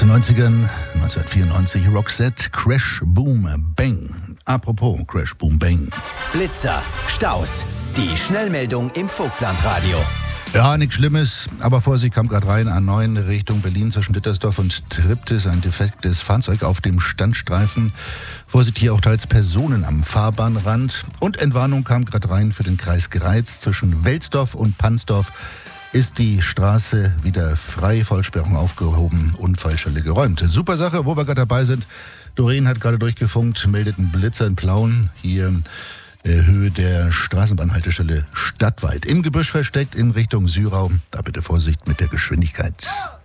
den 90ern, 1994, Roxette, Crash, Boom, Bang. Apropos Crash, Boom, Bang. Blitzer, Staus, die Schnellmeldung im Vogtlandradio. Ja, nichts Schlimmes, aber Vorsicht, kam gerade rein, A9 Richtung Berlin zwischen Dittersdorf und Triptis, ein defektes Fahrzeug auf dem Standstreifen. Vorsicht, hier auch teils Personen am Fahrbahnrand. Und Entwarnung kam gerade rein für den Kreis Greiz zwischen Welsdorf und Pansdorf. Ist die Straße wieder frei, Vollsperrung aufgehoben, Unfallstelle geräumt. Super Sache, wo wir gerade dabei sind. Doreen hat gerade durchgefunkt, meldet einen Blitzer in Plauen, hier Höhe der Straßenbahnhaltestelle Stadtwald. Im Gebüsch versteckt in Richtung Syrau, da bitte Vorsicht mit der Geschwindigkeit.